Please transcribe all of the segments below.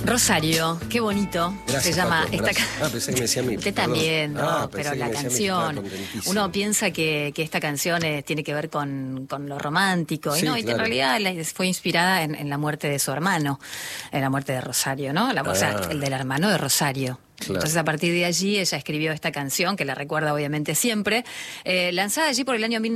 Rosario, qué bonito. Gracias, se llama Pato, esta gracias. Pensé que me decía a mí. Usted Perdón. también, no, Pensé pero que la me decía a mí, canción. estaba contentísimo. Uno piensa que esta canción tiene que ver con lo romántico, Sí, y no, y claro. en realidad fue inspirada en la muerte de su hermano, en la muerte de Rosario, ¿no? O sea, el del hermano de Rosario. Claro. Entonces, a partir de allí, ella escribió esta canción, que la recuerda obviamente siempre, lanzada allí por el año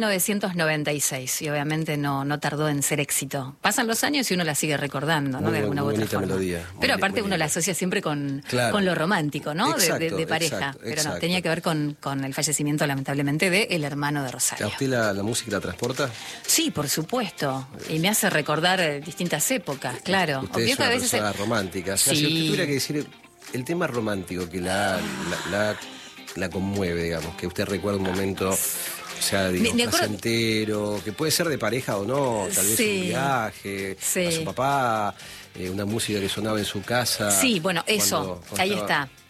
1996, y obviamente no tardó en ser éxito. Pasan los años y uno la sigue recordando, ¿no? Muy De alguna u muy otra bonita forma. melodía. Pero Muy aparte uno linda. la asocia siempre con lo romántico, ¿no? Exacto, de pareja. exacto, Pero no, exacto. tenía que ver con el fallecimiento, lamentablemente, de el hermano de ¿A Rosario. usted la música la transporta? Sí, por supuesto. Y me hace recordar distintas épocas, claro. Usted es Pienso una que a veces persona romántica. O sea, Sí. si usted tuviera que decir el tema romántico que la conmueve, digamos, que usted recuerda un momento, o sea, digo, Me acuerdo- placentero, que puede ser de pareja o no, tal vez Sí. un viaje, Sí. a su papá, una música que sonaba en su casa. Sí, bueno, eso, cuando ahí estaba- está.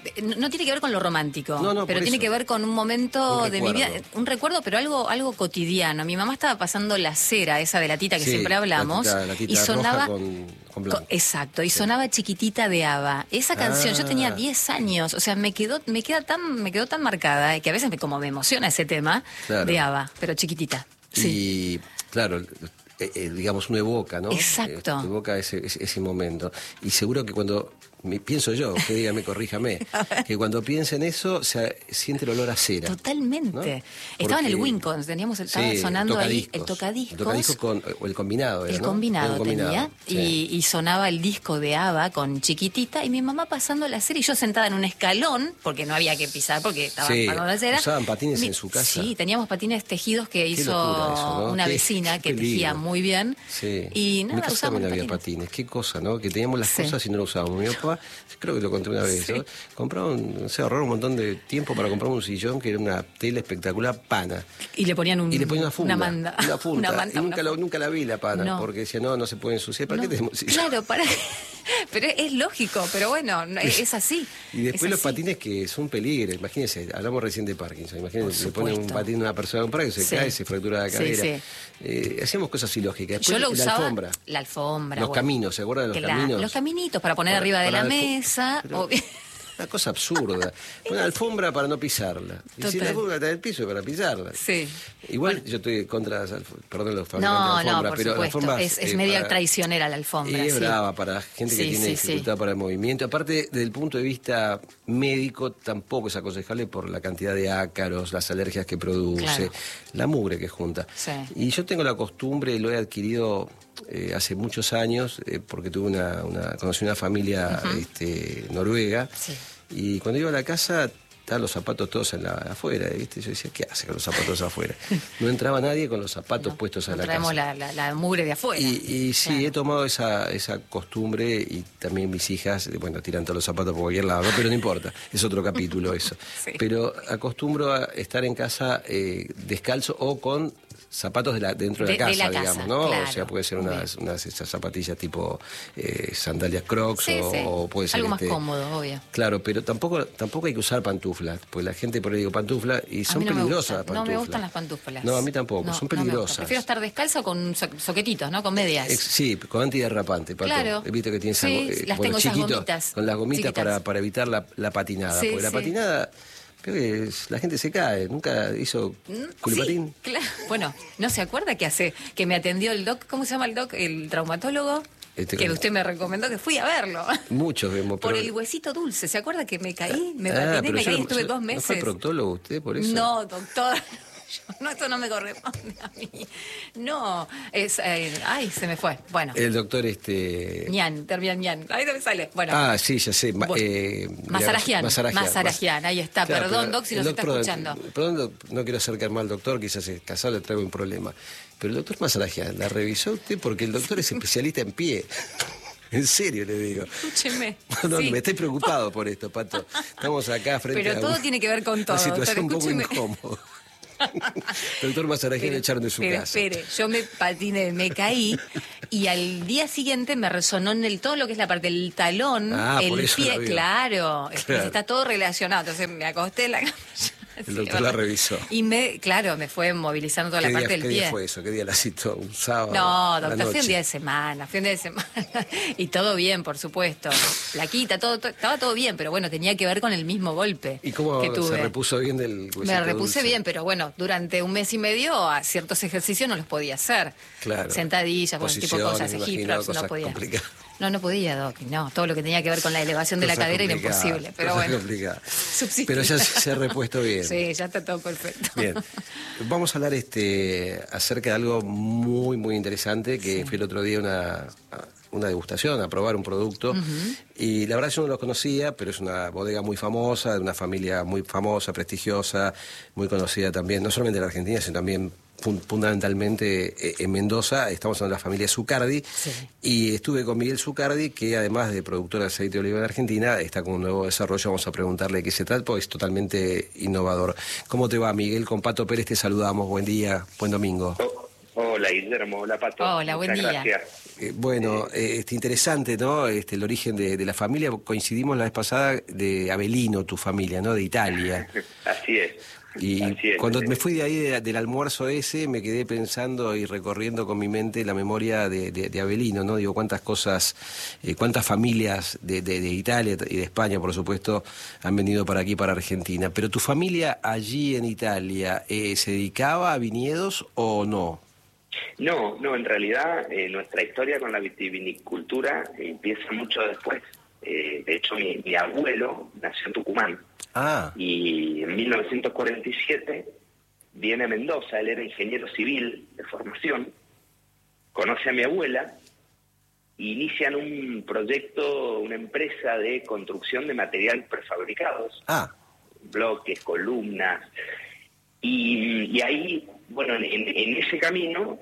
No tiene que ver con lo romántico, No, pero por tiene eso. que ver con un momento Un de mi vida, recuerdo. un recuerdo, pero algo cotidiano. Mi mamá estaba pasando la cera, esa de la tita que Sí, siempre hablamos, la tita y roja sonaba con blanco. exacto, y sonaba Chiquitita de ABBA. Esa canción, yo tenía 10 años, o sea, me quedó tan marcada que a veces como me emociona ese tema Claro. de ABBA, pero chiquitita. Sí. Y claro, digamos, uno evoca, ¿no? Exacto. Evoca ese momento. Y seguro que cuando, pienso yo, usted dígame, corríjame, que cuando piensa en eso, se siente el olor a cera. Totalmente. ¿no? Estaba en el Porque- Wincons, estaba Sí, sonando ahí el tocadiscos. tocadiscos. El tocadiscos o el combinado. Era, El ¿no? combinado Un tenía, sí. y sonaba el disco de ABBA con Chiquitita, y mi mamá pasando la acera y yo sentada en un escalón, porque no había que pisar, porque estaba Sí, pasando la acera. ¿usaban patines en su casa? Sí, teníamos patines tejidos que hizo locura eso, ¿no? una Qué vecina que peligro. tejía muy bien. Sí. Y En mi nada, casa usábamos también había patines. patines. Qué cosa, ¿no? Que teníamos las Sí. cosas y no lo usábamos. Mi papá, creo que lo conté una vez, Sí. ¿no? Compraron, se ahorraron un montón de tiempo para comprar un sillón que era una tela espectacular pana. Y le ponían Y le ponían una funda. una manda. Una punta. Una manta, y nunca, una nunca la vi la pana, No. porque decía, no se puede ensuciar. ¿Para qué No, tenemos sillón? claro, pero es lógico, pero bueno, es así. Y después es los así. patines que son peligro. Imagínense, hablamos recién de Parkinson. Imagínense, Por le ponen un supuesto. patín a una persona a un parque, se Sí. cae, se fractura la Sí, cadera. sí. Hacíamos cosas ilógicas. Yo Después lo la usaba. alfombra. La alfombra. Los bueno. caminos, ¿se acuerdan de los Claro, caminos? los caminitos para poner Para- arriba de para la la alfo- mesa. Pero- Una cosa absurda. Una alfombra para no pisarla. Y si Total. la alfombra está en el piso es para pisarla. Sí. Igual yo estoy contra las perdón los fabricantes de No, alfombras, por pero la supuesto. alfombra Es media traicionera la alfombra. Y es sí. brava para gente que Sí, tiene sí, dificultad sí. para el movimiento. Aparte, desde el punto de vista médico, tampoco es aconsejable por la cantidad de ácaros, las alergias que produce, Claro. la mugre que junta. Sí. Y yo tengo la costumbre, lo he adquirido hace muchos años, porque conocí una familia noruega, Sí. y cuando iba a la casa estaban los zapatos todos afuera, ¿viste? Yo decía, ¿qué hace con los zapatos afuera? No entraba nadie con los zapatos puestos a No la traemos casa. la mugre de afuera. Y sí, Claro. he tomado esa costumbre, y también mis hijas, bueno, tiran todos los zapatos por cualquier lado, ¿no? Pero no importa, es otro capítulo eso. Sí. Pero acostumbro a estar en casa descalzo o con zapatos dentro de la casa, casa, digamos, ¿no? claro. O sea, puede ser Muy unas esas zapatillas tipo sandalias Crocs Sí, sí. o puede ser algo más cómodo, obvio. Claro, pero tampoco hay que usar pantuflas, pues la gente por ahí digo pantuflas y A son mí no me peligrosas las gustan. pantuflas. No me gustan las pantuflas. No, a mí tampoco, No, son no me gustan. peligrosas. Prefiero estar descalza con soquetitos, ¿no? Con medias. Sí, con antiderrapante, Pato. Claro. He visto que tienes Sí, las tengo esas chiquitos, gomitas con las gomitas chiquitas. para evitar la patinada. Sí, Porque la sí. patinada, creo que la gente se cae. ¿Nunca hizo culipatín? Sí, claro. Bueno, ¿no se acuerda que me atendió el doc? ¿Cómo se llama el doc? El traumatólogo. Que usted me recomendó que fui a verlo. Muchos vemos. Por pero- el huesito dulce. ¿Se acuerda que me caí? Me Ah, patiné, pero me yo caí, no- estuve yo- 2 meses. ¿No fue proctólogo usted por eso? No, doctor. No, esto no me corresponde a mí. No, ay, se me fue. Bueno, El doctor Ñan, termina Ñan. Ahí no me sale. Bueno. Ah, sí, ya sé. Masarajian, ahí está. Claro, Perdón, pero Doc, si el nos está doctor- escuchando. Perdón, no quiero acercar mal al doctor, quizás es casado, le traigo un problema. Pero el doctor Masarajian, ¿la revisó usted? Porque el doctor es especialista en pie. En serio le digo. Escúcheme. No, Sí. me estoy preocupado por esto, Pato. Estamos acá frente Pero a todo tiene que ver con todo, una situación un doctor, poco escúcheme. incómoda. Doctor Masarajian le echaron de su pero casa. espere, yo me patiné, me caí y al día siguiente me resonó en todo lo que es la parte del talón, Ah, por el eso pie, la vio. claro, Claro. está todo relacionado. Entonces me acosté en la cama El doctor la revisó. Y claro, me fue movilizando toda la parte del pie. ¿Qué día fue eso? ¿Qué día la citó? ¿Un sábado? No, doctor, fue un día de semana, y todo bien, por supuesto. Plaquita, todo, estaba todo bien, pero bueno, tenía que ver con el mismo golpe. ¿Y cómo que tuve. se repuso bien del huesito Me repuse dulce? bien, pero bueno, durante un mes y medio a ciertos ejercicios no los podía hacer. Claro. Sentadillas, bueno, tipo cosas, hip thrusts, no podía. Complicadas. No podía, Doc, no, todo lo que tenía que ver con la elevación de la cadera era imposible, pero bueno. Pero ya se ha repuesto bien. Sí, ya está todo perfecto. Bien, vamos a hablar acerca de algo muy, muy interesante, que fue el otro día una degustación, a probar un producto, y la verdad yo no lo conocía, pero es una bodega muy famosa, de una familia muy famosa, prestigiosa, muy conocida también, no solamente en la Argentina, sino también fundamentalmente en Mendoza. Estamos en la familia Zucardi, y estuve con Miguel Zucardi, que además de productor de aceite de oliva en Argentina, está con un nuevo desarrollo. Vamos a preguntarle de qué se trata, porque es totalmente innovador. ¿Cómo te va, Miguel? Con Pato Pérez te saludamos. Buen día, buen domingo. Hola, Guillermo. Hola, Pato. Hola, buen día. Bueno, interesante, ¿no? El origen de la familia. Coincidimos la vez pasada de Avelino, tu familia, ¿no? De Italia. Así es. Y cuando me fui de ahí del almuerzo ese, me quedé pensando y recorriendo con mi mente la memoria de Avelino, ¿no? Digo, cuántas cosas, cuántas familias de Italia y de España, por supuesto, han venido para aquí, para Argentina. Pero tu familia allí en Italia, ¿se dedicaba a viñedos o no? No, en realidad nuestra historia con la vitivinicultura empieza mucho después. De hecho, mi abuelo nació en Tucumán. Y en 1947 viene a Mendoza. Él era ingeniero civil de formación, conoce a mi abuela, e inician un proyecto, una empresa de construcción de materiales prefabricados, bloques, columnas, y ahí, bueno, en ese camino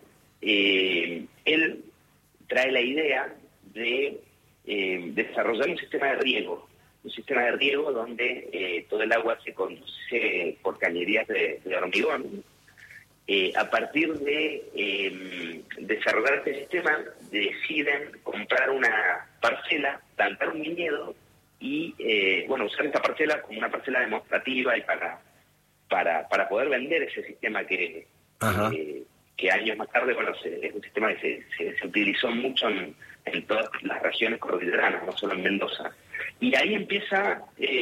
él trae la idea de desarrollar un sistema de riego donde todo el agua se conduce por cañerías de hormigón. A partir de desarrollar este sistema, deciden comprar una parcela, plantar un viñedo y usar esta parcela como una parcela demostrativa y para poder vender ese sistema que años más tarde, es un sistema que se utilizó mucho en todas las regiones cordilleranas, no solo en Mendoza. Y ahí empieza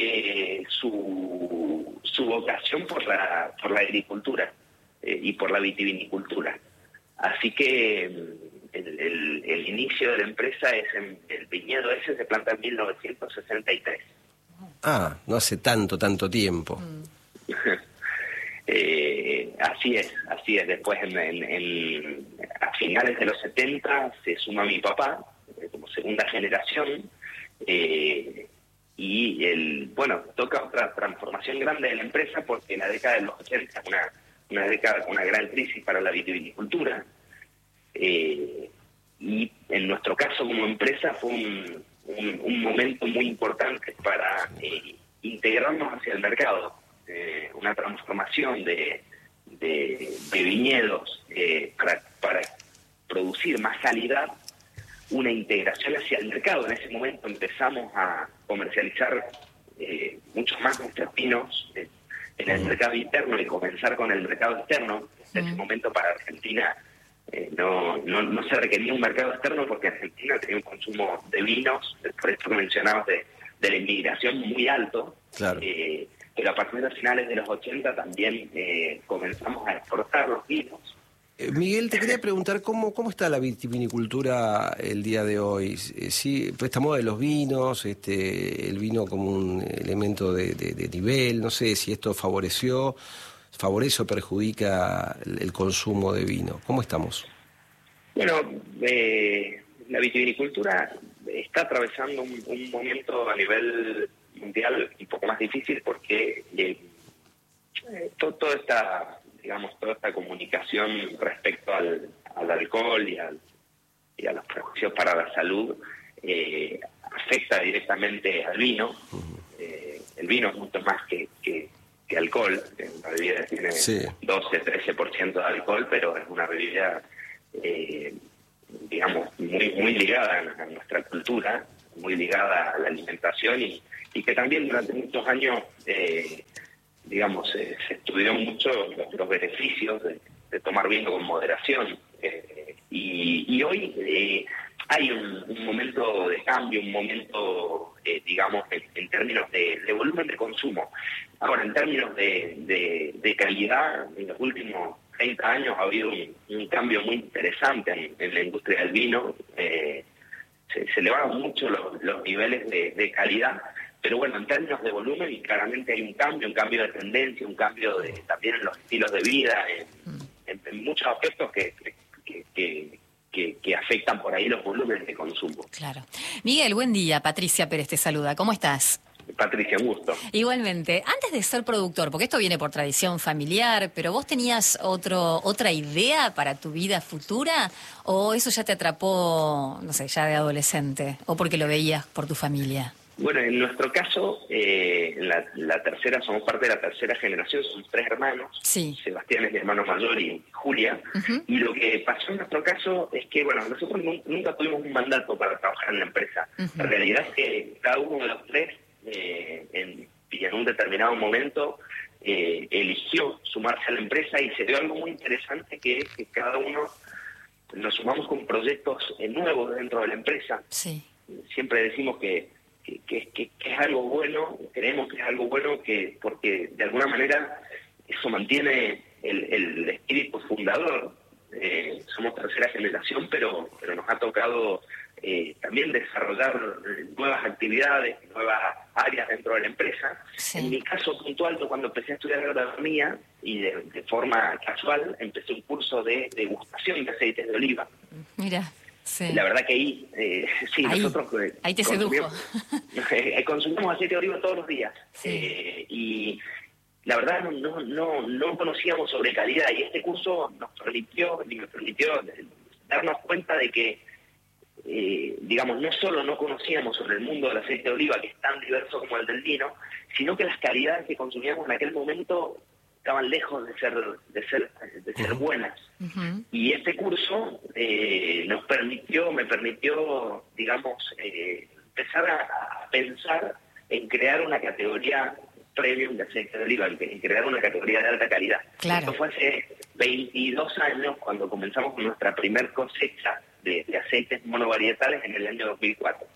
su vocación por la agricultura y por la vitivinicultura. Así que el inicio de la empresa el viñedo ese se planta en 1963. No hace tanto tiempo. Así es. Después, a finales de los 70, se suma mi papá, como segunda generación, y toca otra transformación grande de la empresa, porque en la década de los 80 una década con una gran crisis para la vitivinicultura, y en nuestro caso como empresa fue un momento muy importante para integrarnos hacia el mercado. Una transformación de viñedos para producir más calidad, una integración hacia el mercado. En ese momento empezamos a comercializar muchos más nuestros vinos en el mercado interno y comenzar con el mercado externo. En ese momento para Argentina no se requería un mercado externo, porque Argentina tenía un consumo de vinos, por esto que mencionabas de la inmigración, muy alto. Claro. Pero a partir de finales de los 80 también comenzamos a exportar los vinos. Miguel, te quería preguntar cómo está la vitivinicultura el día de hoy. Sí, pues esta moda de los vinos, el vino como un elemento de nivel, no sé si esto favorece o perjudica el consumo de vino. ¿Cómo estamos? Bueno, la vitivinicultura está atravesando un momento a nivel mundial un poco más difícil, porque toda esta comunicación respecto al alcohol y a los perjuicios para la salud afecta directamente al vino. El vino es mucho más que alcohol. La bebida tiene 12-13% de alcohol, pero es una bebida muy ligada a nuestra cultura, muy ligada a la alimentación, y que también durante muchos años digamos, se estudió mucho los beneficios de tomar vino con moderación. Y hoy hay un momento de cambio, un momento, digamos, en términos de volumen de consumo. Ahora, en términos de calidad, en los últimos 30 años ha habido un cambio muy interesante en la industria del vino. Se elevaron mucho los niveles de calidad, pero bueno, en términos de volumen claramente hay un cambio de tendencia, un cambio también en los estilos de vida, en muchos aspectos que afectan por ahí los volúmenes de consumo. Claro. Miguel, buen día. Patricia Pérez te saluda. ¿Cómo estás? Patricia, un gusto. Igualmente. Antes de ser productor, porque esto viene por tradición familiar, pero ¿vos tenías otra idea para tu vida futura? ¿O eso ya te atrapó, no sé, ya de adolescente? ¿O porque lo veías por tu familia? Bueno, en nuestro caso, la tercera, somos parte de la tercera generación, somos 3 hermanos. Sí. Sebastián es mi hermano mayor y Julia. Y lo que pasó en nuestro caso es que, bueno, nosotros nunca tuvimos un mandato para trabajar en la empresa. La realidad es que cada uno de los 3, en un determinado momento, eligió sumarse a la empresa y se dio algo muy interesante, que es que cada uno nos sumamos con proyectos nuevos dentro de la empresa. Sí. Siempre decimos que es algo bueno, creemos que es algo bueno, porque de alguna manera eso mantiene el espíritu fundador. Somos tercera generación, pero nos ha tocado también desarrollar nuevas actividades, nuevas áreas dentro de la empresa. Sí. En mi caso puntual, yo cuando empecé a estudiar agronomía y de forma casual, empecé un curso de degustación de aceites de oliva. Mira. Sí. La verdad que ahí, nosotros ahí te sedujo. Consumimos aceite de oliva todos los días. Sí. Y la verdad no conocíamos sobre calidad, y este curso me permitió darnos cuenta de que, digamos, no solo no conocíamos sobre el mundo del aceite de oliva, que es tan diverso como el del vino, sino que las calidades que consumíamos en aquel momento estaban lejos de ser buenas. Y este curso me permitió, digamos, empezar a pensar en crear una categoría premium de aceite de oliva, en crear una categoría de alta calidad. Claro. Esto fue hace 22 años, cuando comenzamos con nuestra primer cosecha de aceites monovarietales en el año 2004.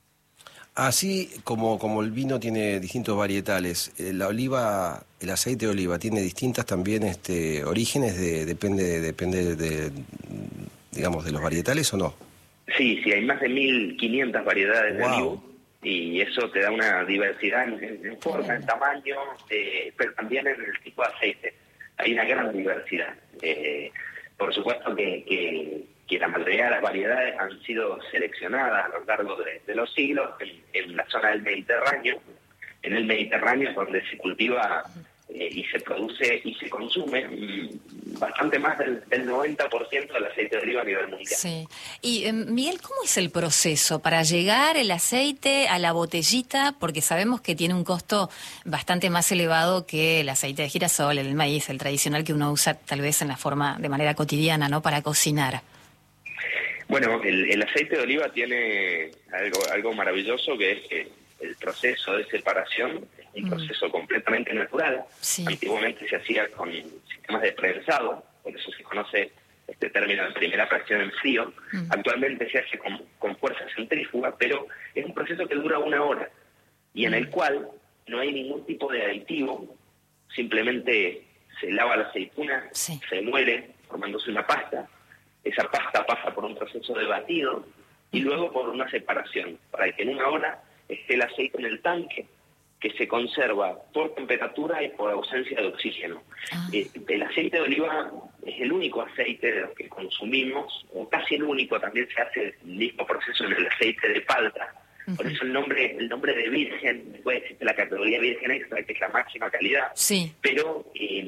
Así como el vino tiene distintos varietales, la oliva, el aceite de oliva tiene distintas también orígenes, depende de, digamos, de los varietales, ¿o no? Sí, hay más de 1.500 variedades de olivo, y eso te da una diversidad en forma, en tamaño, pero también en el tipo de aceite. Hay una gran diversidad. Por supuesto que la mayoría de las variedades han sido seleccionadas a lo largo de los siglos en la zona del Mediterráneo. En el Mediterráneo es donde se cultiva y se produce y se consume bastante más del 90% del aceite de oliva a nivel mundial. Sí. Y Miguel, ¿cómo es el proceso para llegar el aceite a la botellita? Porque sabemos que tiene un costo bastante más elevado que el aceite de girasol, el maíz, el tradicional que uno usa tal vez de manera cotidiana, ¿no? Para cocinar. Bueno, el aceite de oliva tiene algo maravilloso, que es que el proceso de separación es un proceso completamente natural. Sí. Antiguamente se hacía con sistemas de prensado, por eso se conoce este término de primera fracción en frío. Actualmente se hace con fuerza centrífuga, pero es un proceso que dura 1 hora y en el cual no hay ningún tipo de aditivo, simplemente se lava la aceituna, se muele formándose una pasta. Esa pasta pasa por un proceso de batido y luego por una separación, para que en 1 hora esté el aceite en el tanque, que se conserva por temperatura y por ausencia de oxígeno. El aceite de oliva es el único aceite de los que consumimos, o casi el único. También se hace el mismo proceso en el aceite de palta. Por eso el nombre de virgen, después existe la categoría virgen extra, que es la máxima calidad, pero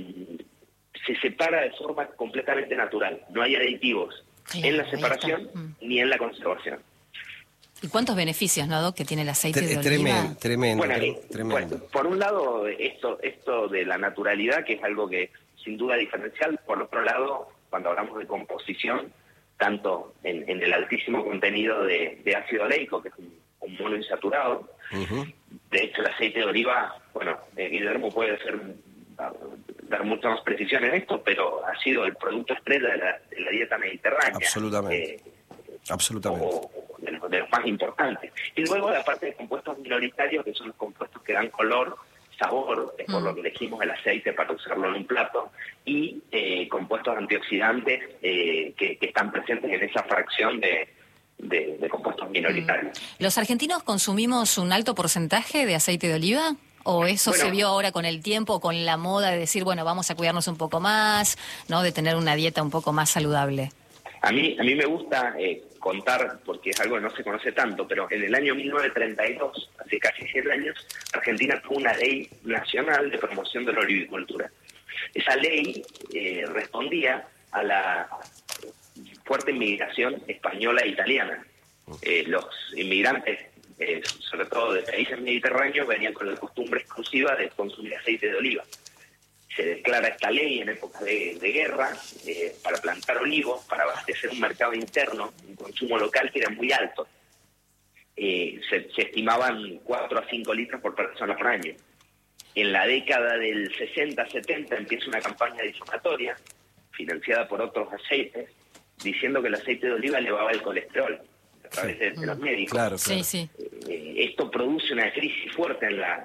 se separa de forma completamente natural. No hay aditivos en la separación ni en la conservación. ¿Y cuántos beneficios, no, Doc, que tiene el aceite de oliva? Tremendo. Bueno, por un lado, esto de la naturalidad, que es algo que sin duda es diferencial. Por otro lado, cuando hablamos de composición, tanto en el altísimo contenido de ácido oleico, que es un monoinsaturado. De hecho, el aceite de oliva, Guillermo puede ser dar mucha más precisión en esto, pero ha sido el producto estrella de la dieta mediterránea. Absolutamente. Absolutamente. O de los más importantes. Y luego la parte de compuestos minoritarios, que son los compuestos que dan color, sabor, es por lo que elegimos el aceite para usarlo en un plato, y compuestos antioxidantes que están presentes en esa fracción de compuestos minoritarios. ¿Los argentinos consumimos un alto porcentaje de aceite de oliva? ¿O eso se vio ahora con el tiempo, con la moda de decir, bueno, vamos a cuidarnos un poco más, ¿no? De tener una dieta un poco más saludable? A mí me gusta contar, porque es algo que no se conoce tanto, pero en el año 1932, hace casi 100 años, Argentina tuvo una ley nacional de promoción de la olivicultura. Esa ley respondía a la fuerte inmigración española e italiana. Los inmigrantes, sobre todo de países mediterráneos, venían con la costumbre exclusiva de consumir aceite de oliva. Se declara esta ley en época de guerra para plantar olivos, para abastecer un mercado interno, un consumo local que era muy alto. Se estimaban 4 a 5 litros por persona por año. En la década del 60-70 empieza una campaña difamatoria financiada por otros aceites, diciendo que el aceite de oliva elevaba el colesterol a través de los médicos. Claro. Sí. Esto produce una crisis fuerte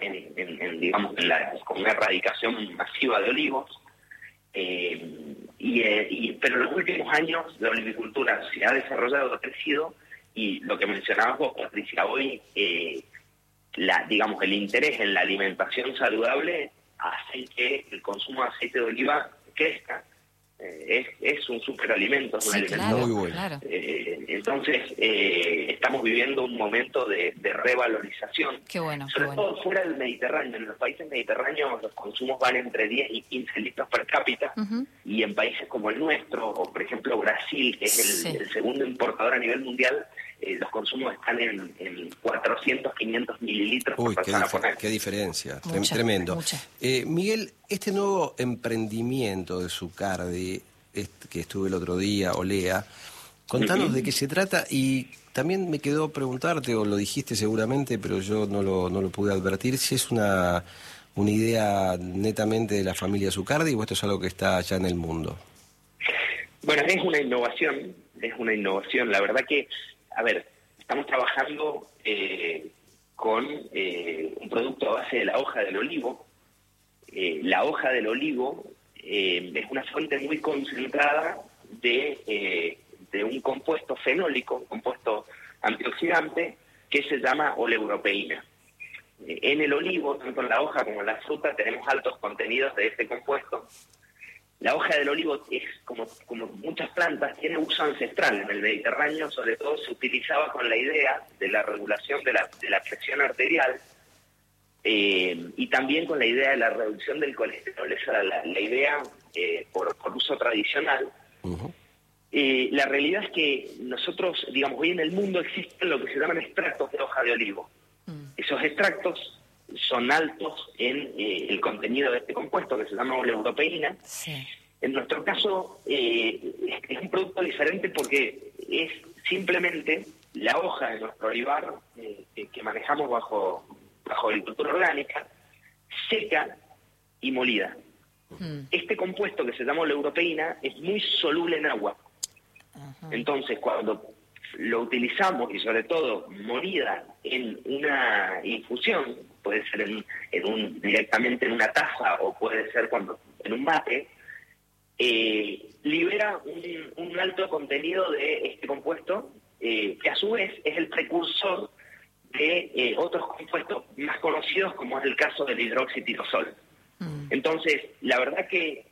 con una erradicación masiva de olivos, pero en los últimos años la olivicultura se ha desarrollado, ha crecido, y lo que mencionabas vos, Patricia, hoy el interés en la alimentación saludable hace que el consumo de aceite de oliva crezca. Es un superalimento, es un alimento muy bueno. Claro. Entonces estamos viviendo un momento de revalorización. Qué bueno, sobre todo fuera del Mediterráneo. En los países mediterráneos los consumos van entre 10 y 15 litros per cápita, y en países como el nuestro, o por ejemplo Brasil, que es el segundo importador a nivel mundial, los consumos están en 400, 500 mililitros por persona por año. Qué diferencia, Tremendo. Miguel, este nuevo emprendimiento de Zucardi, que estuve el otro día, Olea, contanos de qué se trata, y también me quedó preguntarte, o lo dijiste seguramente, pero yo no lo pude advertir, si es una idea netamente de la familia Zucardi o esto es algo que está allá en el mundo. Bueno, es una innovación, la verdad que, estamos trabajando con un producto a base de la hoja del olivo. La hoja del olivo es una fuente muy concentrada de un compuesto fenólico, un compuesto antioxidante, que se llama oleuropeína. En el olivo, tanto en la hoja como en la fruta, tenemos altos contenidos de este compuesto. La hoja del olivo es, como muchas plantas, tiene uso ancestral. En el Mediterráneo, sobre todo, se utilizaba con la idea de la regulación de la presión arterial, y también con la idea de la reducción del colesterol. Esa era la idea por uso tradicional. La realidad es que nosotros, hoy en el mundo existen lo que se llaman extractos de hoja de olivo. Esos extractos son altos en el contenido de este compuesto que se llama oleuropeína. En nuestro caso es un producto diferente porque es simplemente la hoja de nuestro olivar que manejamos bajo agricultura orgánica, seca y molida. Este compuesto que se llama oleuropeína es muy soluble en agua. Entonces, cuando lo utilizamos, y sobre todo molida en una infusión, puede ser directamente en una taza, o puede ser en un mate, libera un alto contenido de este compuesto, que a su vez es el precursor de otros compuestos más conocidos, como es el caso del hidroxitirosol. Entonces, la verdad que,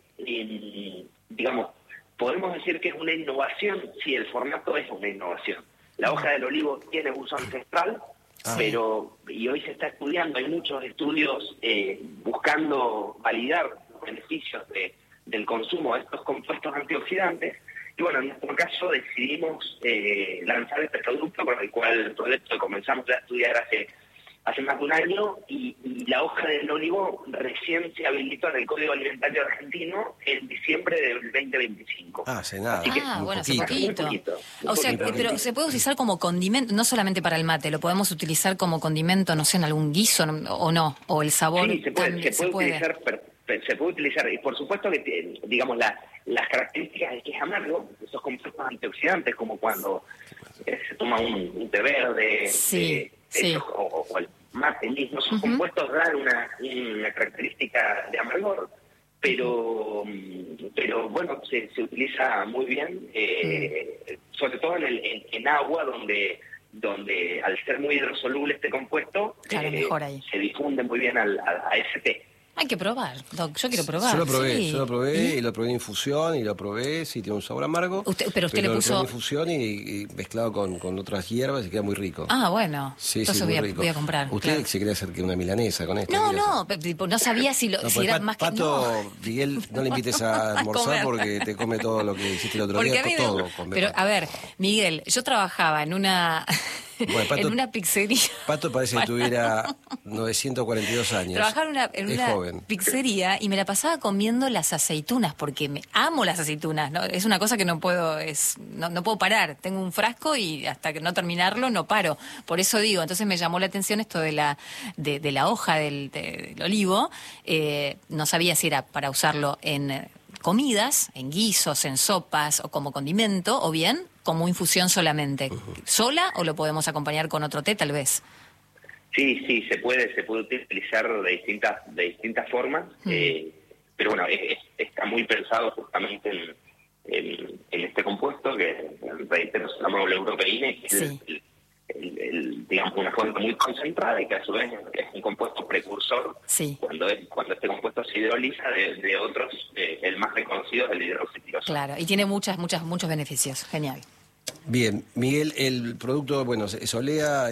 podemos decir que es una innovación. Sí, el formato es una innovación. La hoja del olivo tiene uso ancestral, y hoy se está estudiando, hay muchos estudios buscando validar los beneficios del consumo de estos compuestos antioxidantes. Y bueno, en nuestro caso decidimos lanzar este producto, con el proyecto que comenzamos a estudiar hace más de un año, y la hoja del olivo recién se habilitó en el Código Alimentario Argentino en diciembre del 2025. Hace nada. Así que hace poquito. O sea, pero se puede utilizar como condimento, no solamente para el mate, lo podemos utilizar como condimento, no sé, en algún guiso, o no, o el sabor. Sí, se puede utilizar se puede utilizar, y por supuesto que, digamos, las características es que es amargo, esos compuestos antioxidantes, como cuando se toma un té verde, o el mate mismo, esos compuestos dan una característica de amargor, pero bueno, se utiliza muy bien, sobre todo en agua, donde al ser muy hidrosoluble este compuesto, mejor ahí. Se difunde muy bien a ese té. Hay que probar, Doc. Yo quiero probar. Yo lo probé y lo probé en infusión y lo probé, sí, tiene un sabor amargo. Pero usted le puso... lo probé en infusión y mezclado con otras hierbas y queda muy rico. Ah, bueno. Sí, entonces muy rico. Voy a comprar. Usted se quería hacer que una milanesa con esto. No sabía si era más que... Pato, Miguel, no le invites a almorzar porque te come todo lo que hiciste el otro día. Todo come. Pero, a ver, Miguel, yo trabajaba en una... Bueno, Pato, en una pizzería. Pato parece que tuviera 942 años. Trabajaba en una joven. pizzería y me la pasaba comiendo las aceitunas, porque amo las aceitunas, ¿no? Es una cosa que no puedo parar. Tengo un frasco y hasta que no terminarlo no paro. Por eso digo, entonces me llamó la atención esto de la hoja del olivo. No sabía si era para usarlo en comidas, en guisos, en sopas o como condimento, o bien como infusión solamente. ¿Sola o lo podemos acompañar con otro té, tal vez? Sí, se puede utilizar de distintas formas, pero bueno, está muy pensado justamente en este compuesto que, reitero, se llama oleuropeína, que es digamos, una fuente muy concentrada y que a su vez es un compuesto precursor cuando este compuesto se hidroliza de otros, el más reconocido es el hidroxitirosol. Claro, y tiene muchos beneficios. Genial. Bien, Miguel, el producto, bueno, Solea,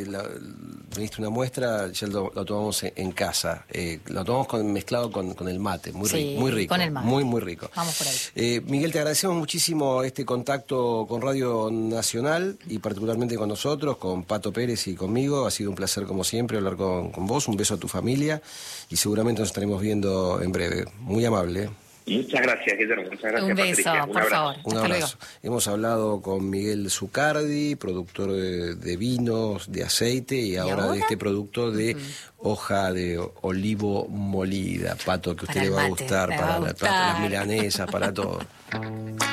me diste una muestra, ya lo tomamos en casa, lo tomamos mezclado con el mate, muy rico, con el mate. Muy rico. Vamos por ahí. Miguel, te agradecemos muchísimo este contacto con Radio Nacional y particularmente con nosotros, con Pato Pérez y conmigo. Ha sido un placer como siempre hablar con vos, un beso a tu familia y seguramente nos estaremos viendo en breve. Muy amable. Muchas gracias, Guillermo. Muchas gracias, un beso, Patricia. por favor. Un Hasta abrazo. Luego. Hemos hablado con Miguel Zucardi, productor de vinos, de aceite y ahora de este producto de hoja de olivo molida. Pato, que a usted le va a gustar, para las milanesas, para todo.